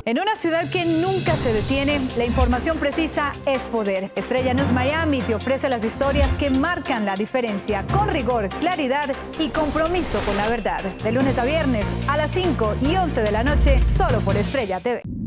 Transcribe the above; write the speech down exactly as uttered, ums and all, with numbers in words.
En una ciudad que nunca se detiene, la información precisa es poder. Estrella News Miami te ofrece las historias que marcan la diferencia, con rigor, claridad y compromiso con la verdad. De lunes a viernes a las cinco y once de la noche, solo por Estrella T V.